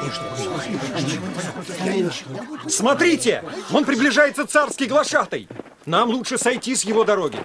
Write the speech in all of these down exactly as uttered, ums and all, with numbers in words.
Смотрите, он приближается царский глашатай. Нам лучше сойти с его дороги.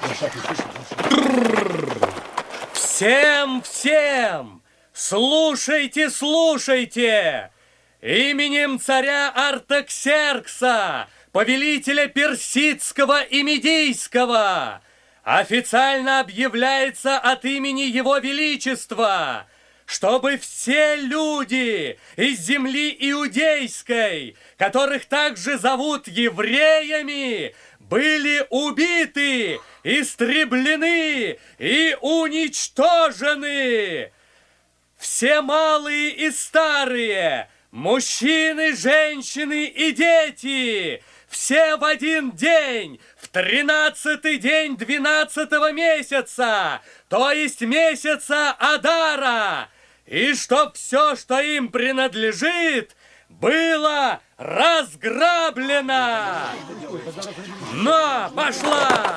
Всем, всем, слушайте, слушайте! Именем царя Артаксеркса, повелителя Персидского и Медийского, официально объявляется от имени Его Величества, чтобы все люди из земли иудейской, которых также зовут евреями, были убиты, истреблены и уничтожены. Все малые и старые, мужчины, женщины и дети, все в один день, в тринадцатый день двенадцатого месяца, то есть месяца Адара, и чтоб все, что им принадлежит, было разграблено. Но, пошла!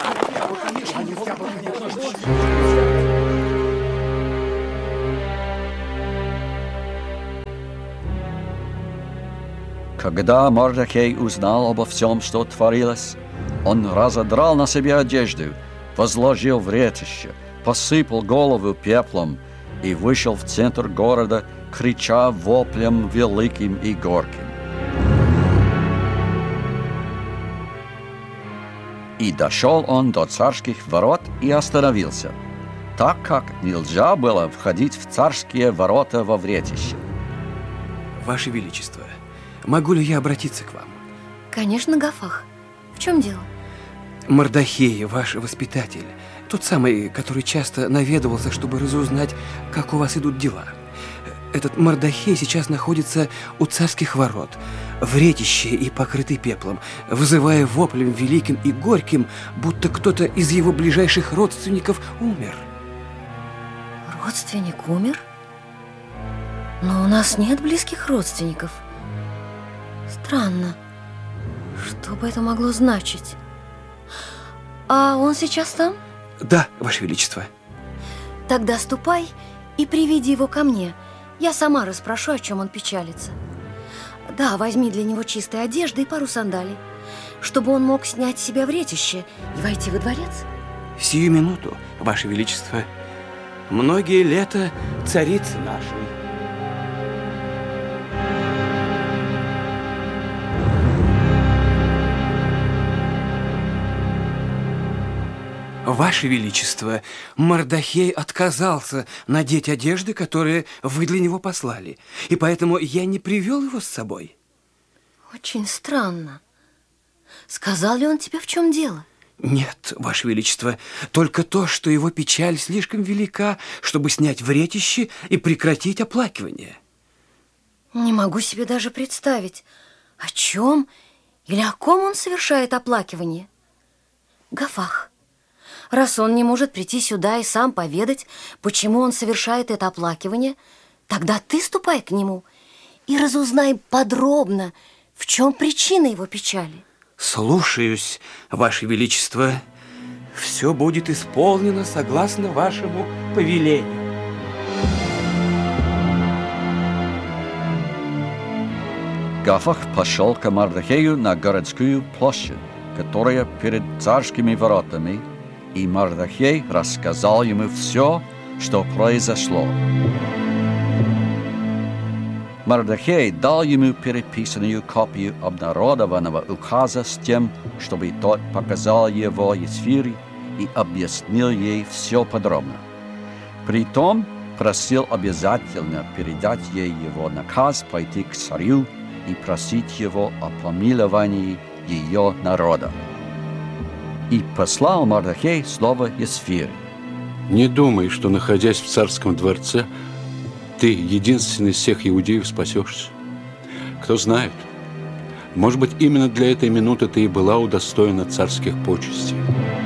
Когда Мордехей узнал обо всем, что творилось, он разодрал на себе одежду, возложил в ретище, посыпал голову пеплом и вышел в центр города, крича воплем великим и горьким. И дошел он до царских ворот и остановился, так как нельзя было входить в царские ворота во вретище. Ваше Величество, могу ли я обратиться к вам? Конечно, Гафах. В чем дело? Мордохей, ваш воспитатель, тот самый, который часто наведывался, чтобы разузнать, как у вас идут дела. Этот Мордохей сейчас находится у царских ворот, в ретище и покрытый пеплом, вызывая воплем великим и горьким, будто кто-то из его ближайших родственников умер. Родственник умер? Но у нас нет близких родственников. Странно. Что бы это могло значить? А он сейчас там? Да, Ваше Величество. Тогда ступай и приведи его ко мне. Я сама расспрошу, о чем он печалится. Да, возьми для него чистой одежды и пару сандалий, чтобы он мог снять с себя вретище и войти во дворец. Сию минуту, Ваше Величество. Многие лета царицы нашей. Ваше Величество, Мордохей отказался надеть одежды, которые вы для него послали, и поэтому я не привел его с собой. Очень странно. Сказал ли он тебе, в чем дело? Нет, Ваше Величество, только то, что его печаль слишком велика, чтобы снять вретище и прекратить оплакивание. Не могу себе даже представить, о чем или о ком он совершает оплакивание. Гафах, раз он не может прийти сюда и сам поведать, почему он совершает это оплакивание, тогда ты ступай к нему и разузнай подробно, в чем причина его печали. Слушаюсь, Ваше Величество. Все будет исполнено согласно вашему повелению. Гафах пошел к Мордохею на городскую площадь, которая перед царскими воротами, и Мордохей рассказал ему все, что произошло. Мордохей дал ему переписанную копию обнародованного указа с тем, чтобы тот показал его Есфире и объяснил ей все подробно. Притом просил обязательно передать ей его наказ пойти к царю и просить его о помиловании ее народа. И послал Мордохей слово Есфире. Не думай, что, находясь в царском дворце, ты, единственный из всех иудеев, спасешься. Кто знает, может быть, именно для этой минуты ты и была удостоена царских почестей.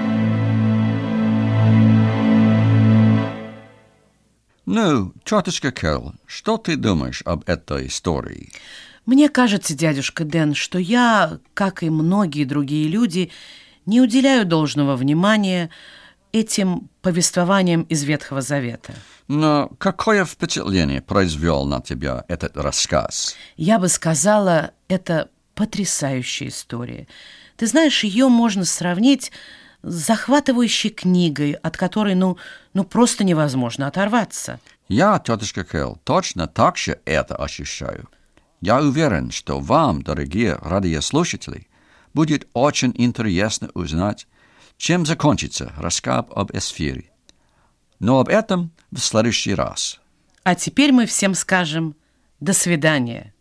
Ну, тетушка Кэрол, что ты думаешь об этой истории? Мне кажется, дядюшка Дэн, что я, как и многие другие люди, не уделяю должного внимания этим повествованием из Ветхого Завета. Но какое впечатление произвел на тебя этот рассказ? Я бы сказала, это потрясающая история. Ты знаешь, ее можно сравнить с захватывающей книгой, от которой, ну, ну просто невозможно оторваться. Я, тетушка Кэл, точно так же это ощущаю. Я уверен, что вам, дорогие радиослушатели, будет очень интересно узнать, чем закончится рассказ об Эсфире. Но об этом в следующий раз. А теперь мы всем скажем «до свидания».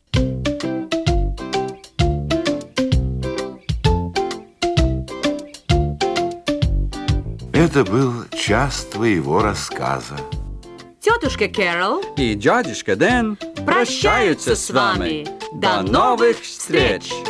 Это был час твоего рассказа. Тетушка Кэрол И дядюшка Дэн прощаются с вами. До новых встреч!